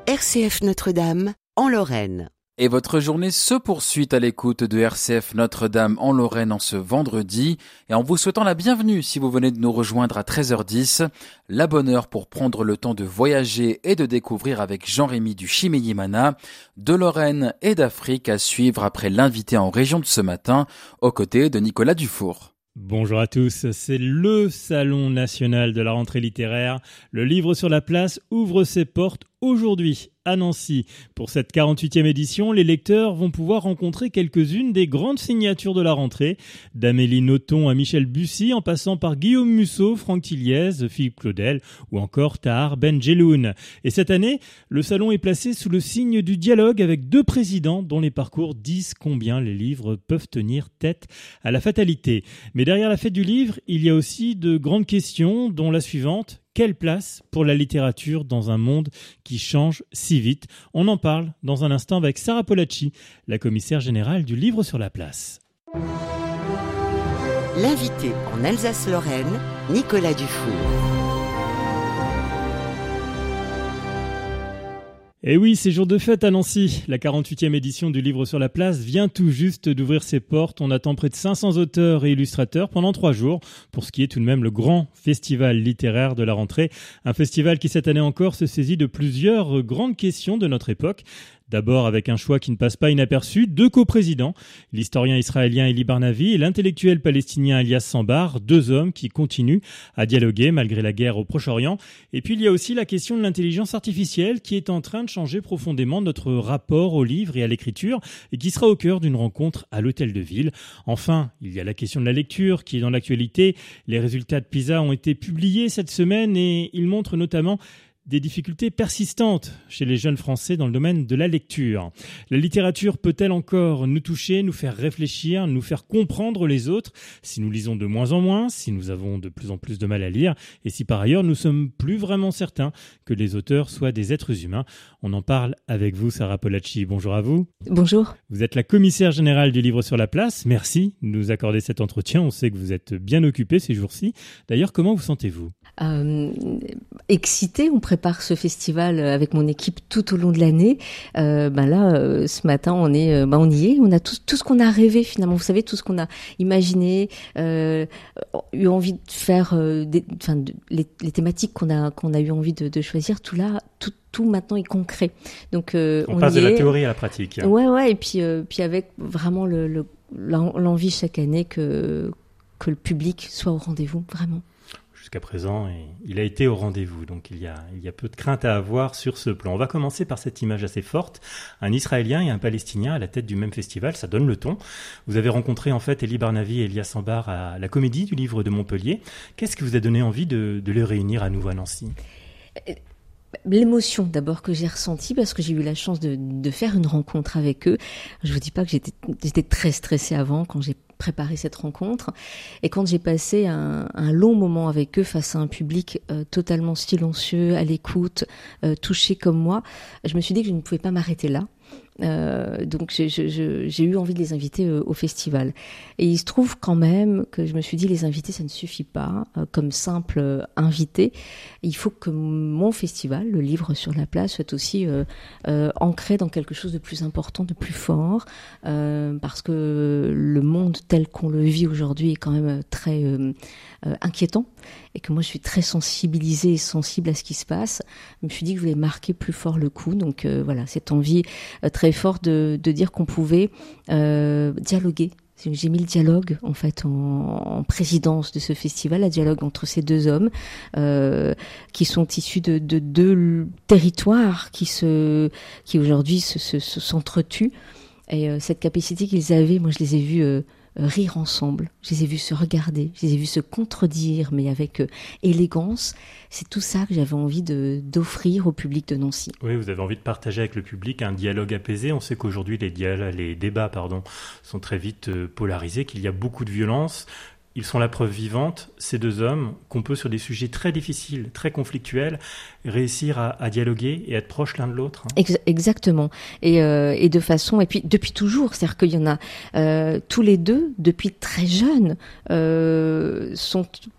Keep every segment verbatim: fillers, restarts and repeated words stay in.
R C F Notre-Dame, en Lorraine. Et votre journée se poursuit à l'écoute de R C F Notre-Dame en Lorraine en ce vendredi. Et en vous souhaitant la bienvenue si vous venez de nous rejoindre à treize heures dix. La bonne heure pour prendre le temps de voyager et de découvrir avec Jean-Rémy du Chimay-Yimana, de Lorraine et d'Afrique à suivre après l'invité en région de ce matin, aux côtés de Nicolas Dufour. Bonjour à tous, c'est le Salon national de la rentrée littéraire. Le livre sur la place ouvre ses portes aujourd'hui à Nancy. Pour cette quarante-huitième édition, les lecteurs vont pouvoir rencontrer quelques-unes des grandes signatures de la rentrée, d'Amélie Nothomb à Michel Bussy, en passant par Guillaume Musso, Franck Tilliez, Philippe Claudel ou encore Tahar Ben Jelloun. Et cette année, le salon est placé sous le signe du dialogue avec deux présidents dont les parcours disent combien les livres peuvent tenir tête à la fatalité. Mais derrière la fête du livre, il y a aussi de grandes questions, dont la suivante: quelle place pour la littérature dans un monde qui change si vite? On en parle dans un instant avec Sarah Polacci, la commissaire générale du Livre sur la place. L'invité en Alsace-Lorraine, Nicolas Dufour. Et oui, c'est jour de fête à Nancy. La quarante-huitième édition du Livre sur la place vient tout juste d'ouvrir ses portes. On attend près de cinq cents auteurs et illustrateurs pendant trois jours pour ce qui est tout de même le grand festival littéraire de la rentrée. Un festival qui cette année encore se saisit de plusieurs grandes questions de notre époque. D'abord avec un choix qui ne passe pas inaperçu, deux coprésidents, l'historien israélien Elie Barnavi et l'intellectuel palestinien Elias Sambar, deux hommes qui continuent à dialoguer malgré la guerre au Proche-Orient. Et puis il y a aussi la question de l'intelligence artificielle qui est en train de changer profondément notre rapport au livre et à l'écriture et qui sera au cœur d'une rencontre à l'Hôtel de Ville. Enfin, il y a la question de la lecture qui est dans l'actualité. Les résultats de PISA ont été publiés cette semaine et ils montrent notamment des difficultés persistantes chez les jeunes Français dans le domaine de la lecture. La littérature peut-elle encore nous toucher, nous faire réfléchir, nous faire comprendre les autres, si nous lisons de moins en moins, si nous avons de plus en plus de mal à lire, et si par ailleurs nous sommes plus vraiment certains que les auteurs soient des êtres humains? On en parle avec vous, Sarah Polacci. Bonjour à vous. Bonjour. Vous êtes la commissaire générale du Livre sur la place. Merci de nous accorder cet entretien. On sait que vous êtes bien occupée ces jours-ci. D'ailleurs, comment vous sentez-vous? Euh, excitée, on prépare ce festival avec mon équipe tout au long de l'année. Euh, ben là, euh, ce matin, on est, euh, ben on y est. On a tout, tout ce qu'on a rêvé finalement. Vous savez, tout ce qu'on a imaginé, euh, eu envie de faire, euh, des, enfin, de, les, les thématiques qu'on a qu'on a eu envie de, de choisir. Tout là, tout, tout maintenant est concret. Donc, euh, on, on passe de la est. théorie à la pratique. Ouais, ouais. Et puis, euh, puis avec vraiment le, le l'envie chaque année que que le public soit au rendez-vous, vraiment. Jusqu'à présent, il a été au rendez-vous, donc il y, a, il y a peu de crainte à avoir sur ce plan. On va commencer par cette image assez forte, un Israélien et un Palestinien à la tête du même festival, ça donne le ton. Vous avez rencontré en fait Elie Barnavi et Elias Sambar à la Comédie du Livre de Montpellier. Qu'est-ce qui vous a donné envie de, de les réunir à nouveau à Nancy ? L'émotion d'abord que j'ai ressentie parce que j'ai eu la chance de, de faire une rencontre avec eux. Je vous dis pas que j'étais, j'étais très stressée avant quand j'ai préparé cette rencontre et quand j'ai passé un, un long moment avec eux face à un public euh, totalement silencieux, à l'écoute, euh, touché comme moi, je me suis dit que je ne pouvais pas m'arrêter là. Euh, donc j'ai, j'ai, j'ai eu envie de les inviter euh, au festival. Et il se trouve quand même que je me suis dit les invités ça ne suffit pas euh, comme simple euh, invité. Il faut que mon festival, le Livre sur la place, soit aussi euh, euh, ancré dans quelque chose de plus important, de plus fort, euh, parce que le monde tel qu'on le vit aujourd'hui est quand même très euh, euh, inquiétant et que moi je suis très sensibilisée et sensible à ce qui se passe. Je me suis dit que je voulais marquer plus fort le coup. Donc euh, voilà, cette envie euh, très forte de, de dire qu'on pouvait euh, dialoguer. J'ai mis le dialogue en fait en, en présidence de ce festival, le dialogue entre ces deux hommes euh, qui sont issus de, de deux territoires qui se, qui aujourd'hui se, se, se s'entretuent. Et euh, cette capacité qu'ils avaient, moi je les ai vus euh, rire ensemble, je les ai vus se regarder, je les ai vus se contredire, mais avec euh, élégance. C'est tout ça que j'avais envie de, d'offrir au public de Nancy. Oui, vous avez envie de partager avec le public un dialogue apaisé. On sait qu'aujourd'hui, les, dialogues, les débats pardon, sont très vite euh, polarisés, qu'il y a beaucoup de violence. Ils sont la preuve vivante, ces deux hommes, qu'on peut, sur des sujets très difficiles, très conflictuels, réussir à, à dialoguer et être proches l'un de l'autre. Hein. Ex- exactement. Et, euh, et de façon, et puis depuis toujours, c'est-à-dire qu'il y en a euh, tous les deux, depuis très jeunes, euh, sont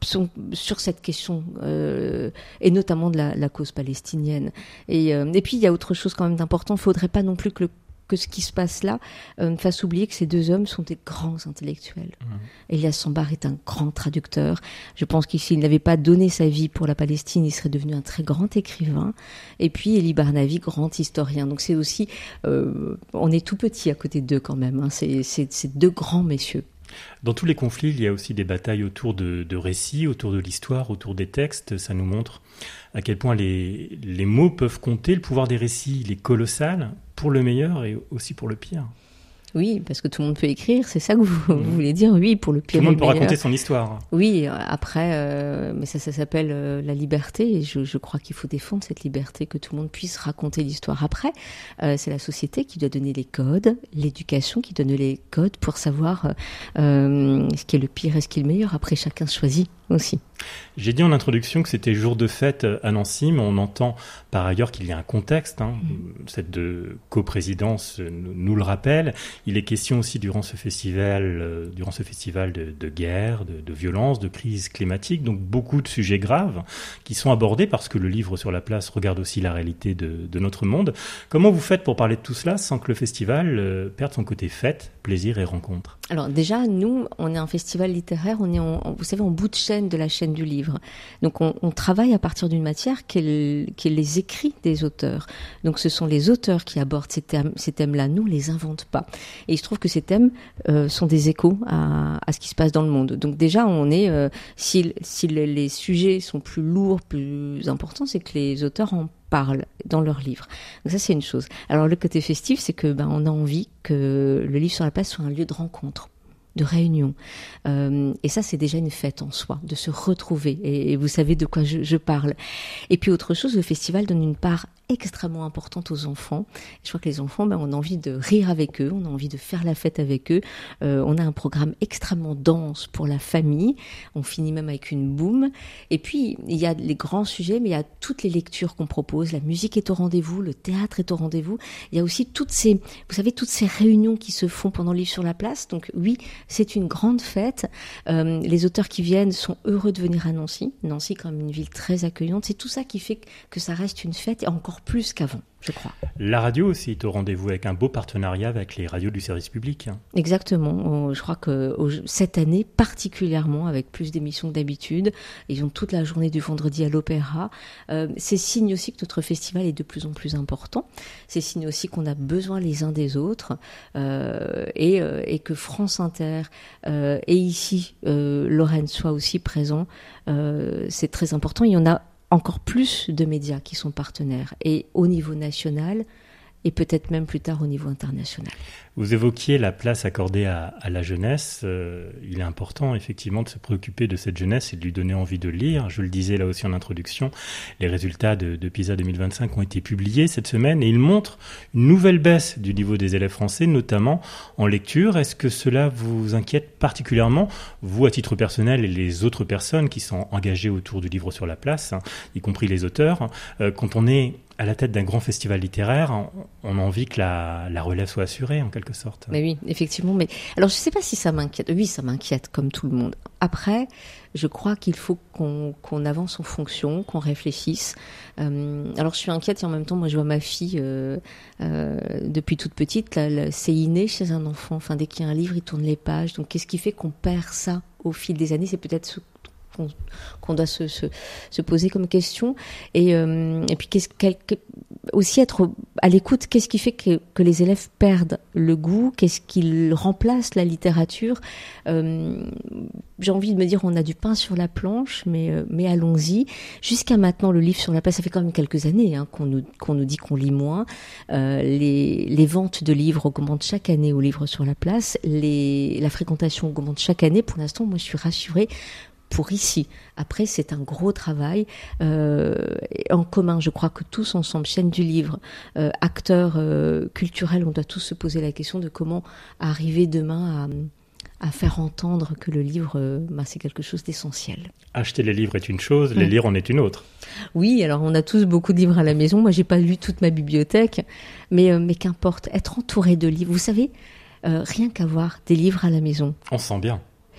sont sur cette question euh, et notamment de la, la cause palestinienne. Et, euh, et puis il y a autre chose quand même d'important. Il ne faudrait pas non plus que le que ce qui se passe là euh, me fasse oublier que ces deux hommes sont des grands intellectuels. Mmh. Elias Sambar est un grand traducteur. Je pense que s'il n'avait pas donné sa vie pour la Palestine, il serait devenu un très grand écrivain. Et puis Elie Barnavi, grand historien. Donc c'est aussi, euh, on est tout petit à côté d'eux quand même. Hein. C'est, c'est, c'est deux grands messieurs. Dans tous les conflits, il y a aussi des batailles autour de, de récits, autour de l'histoire, autour des textes. Ça nous montre à quel point les, les mots peuvent compter. Le pouvoir des récits, il est colossal, pour le meilleur et aussi pour le pire. Oui, parce que tout le monde peut écrire, c'est ça que vous, mmh. vous voulez dire, oui, pour le pire. Tout le monde peut meilleur. raconter son histoire. Oui, après, euh, mais ça, ça s'appelle euh, la liberté, et je, je crois qu'il faut défendre cette liberté, que tout le monde puisse raconter l'histoire. Après, euh, c'est la société qui doit donner les codes, l'éducation qui donne les codes pour savoir euh, ce qui est le pire et ce qui est le meilleur. Après, chacun choisit aussi. J'ai dit en introduction que c'était jour de fête à Nancy, mais on entend par ailleurs qu'il y a un contexte. Hein. Mmh. Cette de coprésidence nous le rappelle. Il est question aussi durant ce festival, euh, durant ce festival de, de guerre, de, de violence, de crise climatique. Donc beaucoup de sujets graves qui sont abordés parce que le livre sur la place regarde aussi la réalité de, de notre monde. Comment vous faites pour parler de tout cela sans que le festival euh, perde son côté fête, plaisir et rencontre ? Alors déjà, nous, on est un festival littéraire. On est, en, en, vous savez, en bout de chaîne de la chaîne du livre. Donc on, on travaille à partir d'une matière qui est, qui est les écrits des auteurs. Donc ce sont les auteurs qui abordent ces thèmes, ces thèmes-là. Nous, on les invente pas. Et il se trouve que ces thèmes euh, sont des échos à, à ce qui se passe dans le monde. Donc déjà, on est, euh, si, si les, les sujets sont plus lourds, plus importants, c'est que les auteurs en parlent dans leurs livres. Donc ça, c'est une chose. Alors le côté festif, c'est que ben on a envie que le livre sur la place soit un lieu de rencontre, de réunion. Euh, et ça, c'est déjà une fête en soi, de se retrouver. Et, et vous savez de quoi je, je parle. Et puis autre chose, le festival donne une part extrêmement importante aux enfants. Je crois que les enfants, ben, on a envie de rire avec eux, on a envie de faire la fête avec eux. Euh, on a un programme extrêmement dense pour la famille. On finit même avec une boum. Et puis, il y a les grands sujets, mais il y a toutes les lectures qu'on propose. La musique est au rendez-vous, le théâtre est au rendez-vous. Il y a aussi toutes ces, vous savez, toutes ces réunions qui se font pendant le livre sur la place. Donc oui, c'est une grande fête. Euh, les auteurs qui viennent sont heureux de venir à Nancy. Nancy, quand même, une ville très accueillante. C'est tout ça qui fait que ça reste une fête, et encore plus qu'avant, je crois. La radio aussi est au rendez-vous avec un beau partenariat avec les radios du service public. Exactement. Je crois que cette année, particulièrement, avec plus d'émissions que d'habitude, ils ont toute la journée du vendredi à l'Opéra. Euh, c'est signe aussi que notre festival est de plus en plus important. C'est signe aussi qu'on a besoin les uns des autres euh, et, euh, et que France Inter euh, et ici, euh, Lorraine, soit aussi présent. Euh, c'est très important. Il y en a encore plus de médias qui sont partenaires, et au niveau national, et peut-être même plus tard au niveau international. Vous évoquiez la place accordée à, à la jeunesse. Euh, il est important effectivement de se préoccuper de cette jeunesse et de lui donner envie de lire. Je le disais là aussi en introduction, les résultats de, de PISA deux mille vingt-cinq ont été publiés cette semaine et ils montrent une nouvelle baisse du niveau des élèves français, notamment en lecture. Est-ce que cela vous inquiète particulièrement, vous à titre personnel et les autres personnes qui sont engagées autour du livre sur la place, hein, y compris les auteurs, euh, quand on est à la tête d'un grand festival littéraire, on a envie que la, la relève soit assurée, en quelque sorte. Mais oui, effectivement. Mais alors, je ne sais pas si ça m'inquiète. Oui, ça m'inquiète, comme tout le monde. Après, je crois qu'il faut qu'on, qu'on avance en fonction, qu'on réfléchisse. Euh, alors, je suis inquiète et en même temps, moi, je vois ma fille, euh, euh, depuis toute petite, là, là, c'est inné chez un enfant. Enfin, dès qu'il y a un livre, il tourne les pages. Donc, qu'est-ce qui fait qu'on perd ça au fil des années ? C'est peut-être ce Qu'on, qu'on doit se, se, se poser comme question. Et, euh, et puis, qu'est-ce, quel, aussi être à l'écoute, qu'est-ce qui fait que, que les élèves perdent le goût ? Qu'est-ce qui remplace la littérature ? euh, J'ai envie de me dire, on a du pain sur la planche, mais, mais allons-y. Jusqu'à maintenant, le livre sur la place, ça fait quand même quelques années hein, qu'on, nous, qu'on nous dit qu'on lit moins. Euh, les, les ventes de livres augmentent chaque année au livre sur la place. Les, la fréquentation augmente chaque année. Pour l'instant, moi, je suis rassurée pour ici. Après, c'est un gros travail euh, en commun. Je crois que tous ensemble, chaîne du livre, euh, acteurs euh, culturels, on doit tous se poser la question de comment arriver demain à, à faire entendre que le livre, euh, bah, c'est quelque chose d'essentiel. Acheter les livres est une chose, les mmh. lire en est une autre. Oui, alors on a tous beaucoup de livres à la maison. Moi, j'ai pas lu toute ma bibliothèque, mais, euh, mais qu'importe, être entouré de livres. Vous savez, euh, rien qu'avoir des livres à la maison. On se sent bien.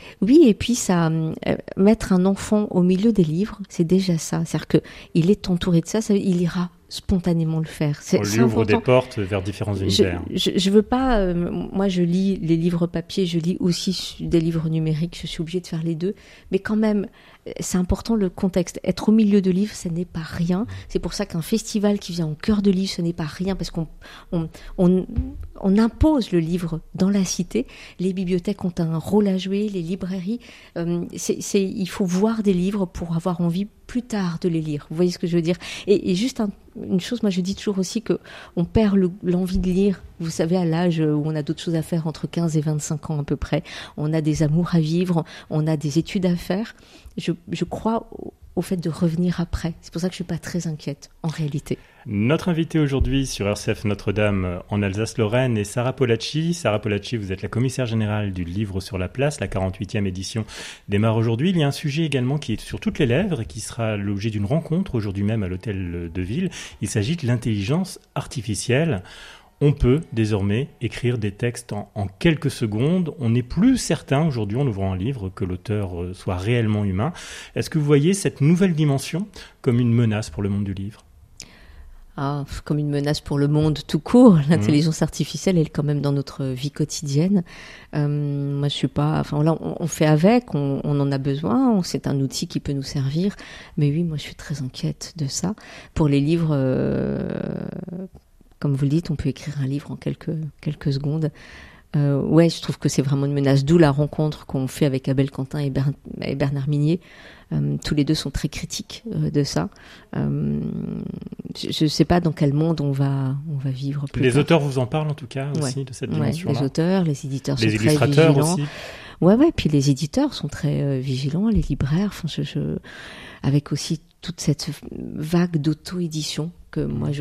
Oui, et puis ça, euh, mettre un enfant au milieu des livres, c'est déjà ça. C'est-à-dire que il est entouré de ça, ça il ira spontanément le faire. C'est, On lui ouvre important. Des portes vers différents univers. Je, je, je veux pas. Euh, moi, je lis les livres papier, je lis aussi des livres numériques. Je suis obligée de faire les deux, mais quand même, c'est important le contexte. Être au milieu de livres, ce n'est pas rien. C'est pour ça qu'un festival qui vient au cœur de livres, ce n'est pas rien, parce qu'on on, on, on impose le livre dans la cité. Les bibliothèques ont un rôle à jouer, les librairies. Euh, c'est, c'est, il faut voir des livres pour avoir envie plus tard de les lire. Vous voyez ce que je veux dire ? Et, et juste un, une chose, moi je dis toujours aussi que on perd le, l'envie de lire. Vous savez, à l'âge où on a d'autres choses à faire, entre quinze et vingt-cinq ans à peu près, on a des amours à vivre, on a des études à faire. Je, je crois au, au fait de revenir après. C'est pour ça que je suis pas très inquiète, en réalité. Notre invitée aujourd'hui sur R C F Notre-Dame en Alsace-Lorraine est Sarah Polacci. Sarah Polacci, vous êtes la commissaire générale du Livre sur la Place. La quarante-huitième édition démarre aujourd'hui. Il y a un sujet également qui est sur toutes les lèvres et qui sera l'objet d'une rencontre aujourd'hui même à l'hôtel de ville. Il s'agit de l'intelligence artificielle. On peut désormais écrire des textes en, en quelques secondes. On n'est plus certain aujourd'hui en ouvrant un livre que l'auteur soit réellement humain. Est-ce que vous voyez cette nouvelle dimension comme une menace pour le monde du livre ? Ah, comme une menace pour le monde tout court. L'intelligence mmh. artificielle, elle est quand même dans notre vie quotidienne. Euh, moi, je suis pas. Enfin, là, on, on fait avec, on, on en a besoin. C'est un outil qui peut nous servir. Mais oui, moi, je suis très inquiète de ça. Pour les livres, euh, comme vous le dites, on peut écrire un livre en quelques quelques secondes. Euh, ouais, je trouve que c'est vraiment une menace. D'où la rencontre qu'on fait avec Abel Quentin et, Ber- et Bernard Minier. Euh, tous les deux sont très critiques euh, de ça. Euh, je ne sais pas dans quel monde on va, on va vivre plus Les tard. auteurs vous en parlent en tout cas aussi ouais. de cette ouais, dimension-là. Les auteurs, les éditeurs les sont très illustrateurs vigilants. Aussi. Ouais, ouais. Puis les éditeurs sont très euh, vigilants, les libraires. Enfin, je, je, avec aussi toute cette vague d'auto-édition que mmh. moi je,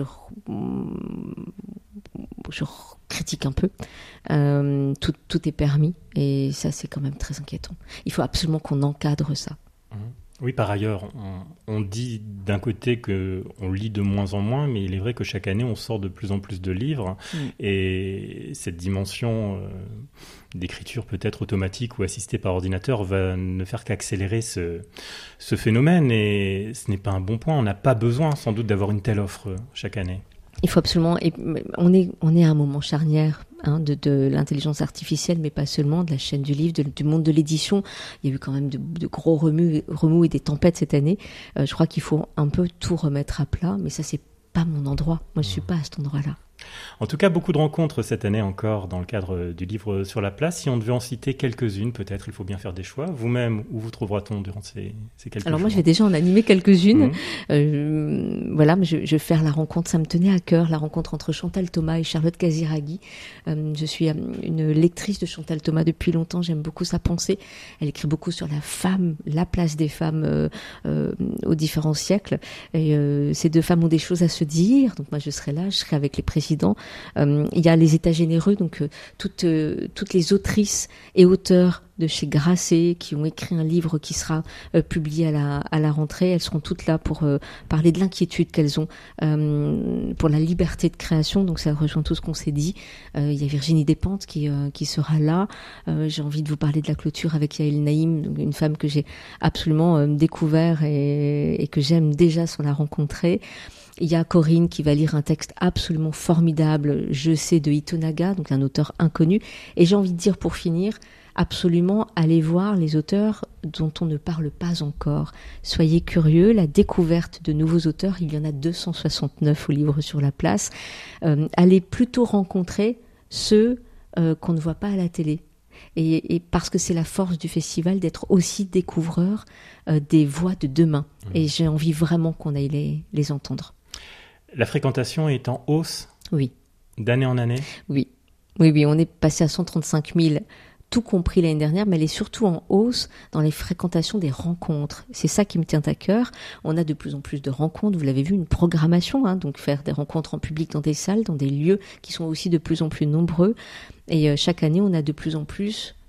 je critique un peu. Euh, tout, tout est permis et ça c'est quand même très inquiétant. Il faut absolument qu'on encadre ça. Mmh. Oui, par ailleurs, on, on dit d'un côté qu'on lit de moins en moins, mais il est vrai que chaque année, on sort de plus en plus de livres. Mmh. Et cette dimension euh, d'écriture peut-être automatique ou assistée par ordinateur va ne faire qu'accélérer ce, ce phénomène. Et ce n'est pas un bon point. On n'a pas besoin, sans doute, d'avoir une telle offre chaque année. Il faut absolument... Et on est, on est à un moment charnière hein, de, de l'intelligence artificielle, mais pas seulement, de la chaîne du livre, de, du monde de l'édition. Il y a eu quand même de, de gros remous, remous et des tempêtes cette année. Euh, je crois qu'il faut un peu tout remettre à plat, mais ça, c'est pas mon endroit. Moi, je suis pas à cet endroit-là. En tout cas, beaucoup de rencontres cette année encore dans le cadre du Livre sur la Place. Si on devait en citer quelques-unes, peut-être il faut bien faire des choix. Vous-même, où vous trouvera-t-on durant ces, ces quelques jours ? Alors moi, je vais déjà en animer quelques-unes. Mmh. Euh, voilà, mais je, je vais faire la rencontre. Ça me tenait à cœur, la rencontre entre Chantal Thomas et Charlotte Casiraghi. Euh, je suis une lectrice de Chantal Thomas depuis longtemps. J'aime beaucoup sa pensée. Elle écrit beaucoup sur la femme, la place des femmes euh, euh, aux différents siècles. Et euh, ces deux femmes ont des choses à se dire. Donc moi, je serai là, je serai avec les présidents. Euh, il y a les États généreux, donc euh, toutes, euh, toutes les autrices et auteurs de chez Grasset qui ont écrit un livre qui sera euh, publié à la, à la rentrée. Elles seront toutes là pour euh, parler de l'inquiétude qu'elles ont euh, pour la liberté de création. Donc ça rejoint tout ce qu'on s'est dit. Euh, il y a Virginie Despentes qui, euh, qui sera là. Euh, j'ai envie de vous parler de la clôture avec Yael Naïm, une femme que j'ai absolument euh, découvert et, et que j'aime déjà sans la rencontrer. Il y a Corinne qui va lire un texte absolument formidable, Je sais, de Itonaga, donc un auteur inconnu. Et j'ai envie de dire pour finir, absolument allez voir les auteurs dont on ne parle pas encore. Soyez curieux, la découverte de nouveaux auteurs, il y en a deux cent soixante-neuf au Livre sur la Place. Euh, allez plutôt rencontrer ceux euh, qu'on ne voit pas à la télé. Et, et parce que c'est la force du festival d'être aussi découvreur euh, des voix de demain. Mmh. Et j'ai envie vraiment qu'on aille les, les entendre. La fréquentation est en hausse ? Oui. D'année en année ? Oui. Oui, oui, on est passé à cent trente-cinq mille, tout compris l'année dernière, mais elle est surtout en hausse dans les fréquentations des rencontres. C'est ça qui me tient à cœur. On a de plus en plus de rencontres. Vous l'avez vu, une programmation, hein, donc faire des rencontres en public dans des salles, dans des lieux qui sont aussi de plus en plus nombreux. Et euh, chaque année, on a de plus en plus